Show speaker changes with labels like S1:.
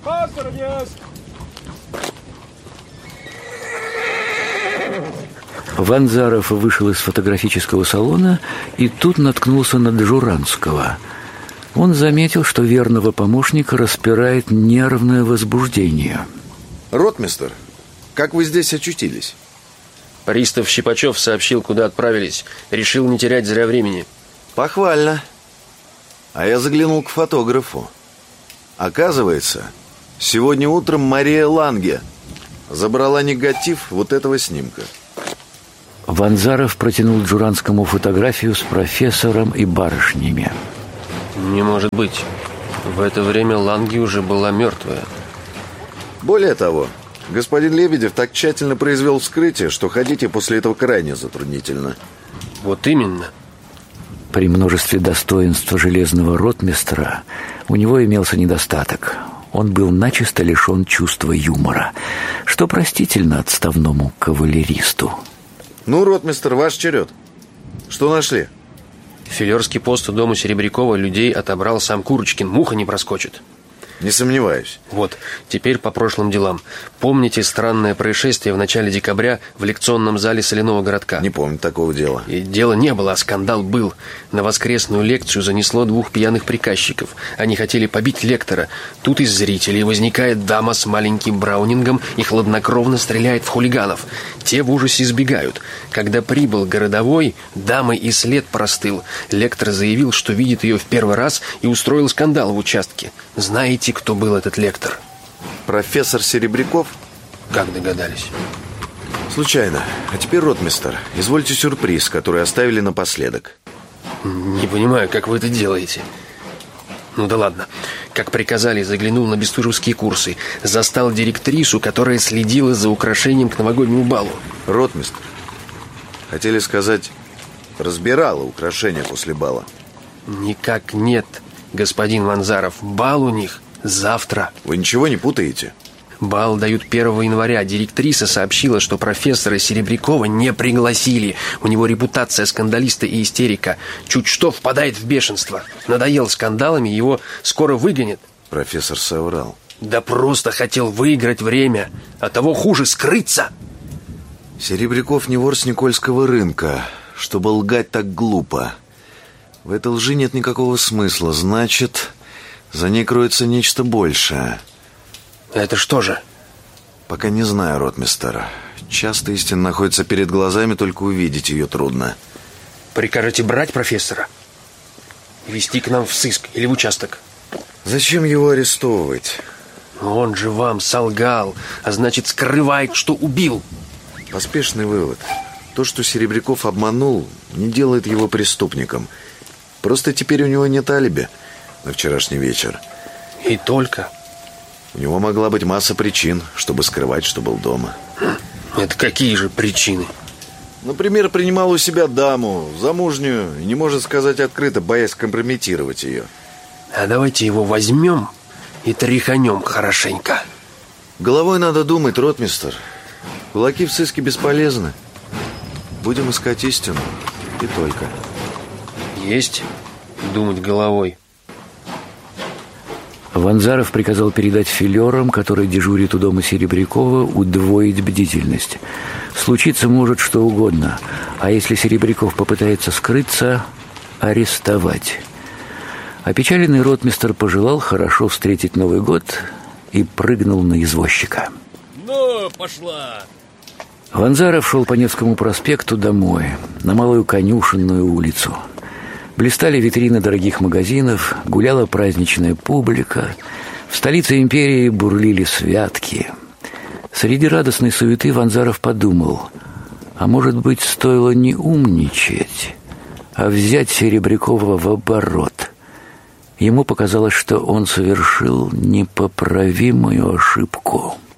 S1: Ванзаров вышел из фотографического салона и тут наткнулся на Джуранского. Он заметил, что верного помощника распирает нервное возбуждение.
S2: Ротмистр, как вы здесь очутились?
S3: Пристав Щипачев сообщил, куда отправились. Решил не терять зря времени.
S2: Похвально. А я заглянул к фотографу. Оказывается, сегодня утром Мария Ланге забрала негатив вот этого снимка.
S1: Ванзаров протянул Джуранскому фотографию с профессором и барышнями.
S3: Не может быть. В это время Ланге уже была мертвая.
S2: Более того, господин Лебедев так тщательно произвел вскрытие, что ходить после этого крайне затруднительно.
S3: Вот именно.
S1: При множестве достоинств железного ротмистра у него имелся недостаток. Он был начисто лишен чувства юмора, что простительно отставному кавалеристу.
S2: Ну, ротмистр, ваш черед. Что нашли?
S3: Филерский пост у дома Серебрякова людей отобрал сам Курочкин. Муха не проскочит.
S2: Не сомневаюсь.
S3: Вот, теперь по прошлым делам. Помните странное происшествие в начале декабря в лекционном зале Соляного городка?
S2: Не помню такого дела.
S3: И дела не было, а скандал был. На воскресную лекцию занесло 2 пьяных приказчиков. Они хотели побить лектора. Тут из зрителей возникает дама с маленьким браунингом и хладнокровно стреляет в хулиганов. Те в ужасе избегают. Когда прибыл городовой, дамы и след простыл. Лектор заявил, что видит ее в первый раз и устроил скандал в участке. Знаете, кто был этот лектор?
S2: Профессор Серебряков?
S3: Как догадались?
S2: Случайно. А теперь, ротмистр, извольте сюрприз, который оставили напоследок.
S3: Не понимаю, как вы это делаете. Ну да ладно. Как приказали, заглянул на бестужевские курсы. Застал директрису, которая следила за украшением к новогоднему балу.
S2: Ротмистр, хотели сказать, разбирала украшения после бала.
S3: Никак нет, господин Ванзаров. Бал у них завтра.
S2: Вы ничего не путаете?
S3: Бал дают 1 января. Директриса сообщила, что профессора Серебрякова не пригласили. У него репутация скандалиста и истерика. Чуть что впадает в бешенство. Надоел скандалами, его скоро выгонят.
S2: Профессор соврал.
S3: Да просто хотел выиграть время. А того хуже скрыться.
S2: Серебряков не вор с Никольского рынка, чтобы лгать так глупо. В этой лжи нет никакого смысла. Значит, за ней кроется нечто большее.
S3: Это что же?
S2: Пока не знаю, ротмистер. Часто истина находится перед глазами, только увидеть ее трудно.
S3: Прикажете брать профессора? Вести к нам в сыск или в участок?
S2: Зачем его арестовывать?
S3: Он же вам солгал, а значит скрывает, что убил.
S2: Поспешный вывод. То, что Серебряков обманул, не делает его преступником. Просто теперь у него нет алиби на вчерашний вечер.
S3: И только?
S2: У него могла быть масса причин, чтобы скрывать, что был дома.
S3: Это какие же причины?
S2: Например, принимал у себя даму, замужнюю, и не может сказать открыто, боясь компрометировать ее.
S3: А давайте его возьмем и тряханем хорошенько.
S2: Головой надо думать, ротмистер. Кулаки в сыске бесполезны. Будем искать истину, и только.
S3: Есть думать головой.
S1: Ванзаров приказал передать филерам, которые дежурят у дома Серебрякова, удвоить бдительность. Случиться может что угодно, а если Серебряков попытается скрыться, арестовать. Опечаленный ротмистр пожелал хорошо встретить Новый год и прыгнул на извозчика.
S4: Ну, пошла!
S1: Ванзаров шел по Невскому проспекту домой, на Малую Конюшенную улицу. Блистали витрины дорогих магазинов, гуляла праздничная публика. В столице империи бурлили святки. Среди радостной суеты Ванзаров подумал, а может быть, стоило не умничать, а взять Серебрякова в оборот. Ему показалось, что он совершил непоправимую ошибку.